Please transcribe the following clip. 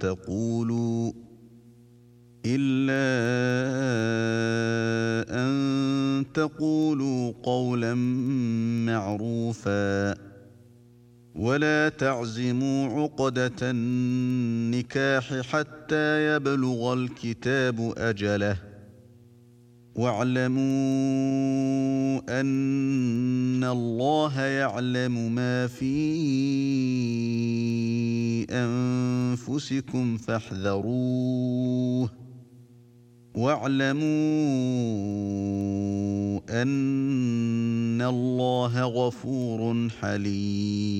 تقولوا إلا أن تقولوا قولا معروفا ولا تعزموا عقدة النكاح حتى يبلغ الكتاب أجله واعلموا أن الله يعلم ما في أنفسكم فاحذروه واعلموا أن الله غفور حليم.